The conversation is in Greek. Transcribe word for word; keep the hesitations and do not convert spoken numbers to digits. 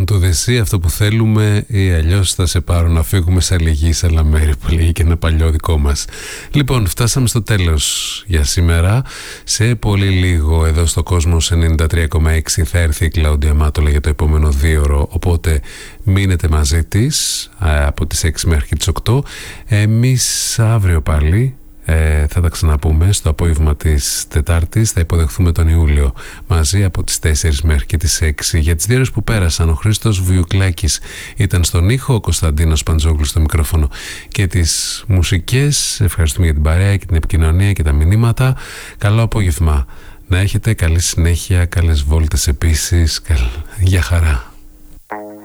Down to the Sea, αυτό που θέλουμε, ή αλλιώς θα σε πάρω να φύγουμε σε αλληγή σε άλλα μέρη, που λέγει και ένα παλιό δικό μας. Λοιπόν, φτάσαμε στο τέλος για σήμερα. Σε πολύ λίγο εδώ στο Κόσμος ενενήντα τρία κόμμα έξι θα έρθει η Κλάουντια Μάτολα για το επόμενο δίωρο, οπότε μείνετε μαζί της από τις έξι μέχρι τις οκτώ. Εμείς αύριο πάλι Ε, θα τα ξαναπούμε στο απόγευμα της Τετάρτης. Θα υποδεχθούμε τον Ιούλιο μαζί από τις τέσσερις μέχρι και τις έξι. Για τις δύο ώρες που πέρασαν, ο Χρήστος Βιουκλάκης ήταν στον ήχο, ο Κωνσταντίνος Παντζόγλου στο μικρόφωνο και τις μουσικές. Ευχαριστούμε για την παρέα και την επικοινωνία και τα μηνύματα. Καλό απόγευμα να έχετε, καλή συνέχεια, καλές βόλτες επίσης. Καλ... Γεια χαρά.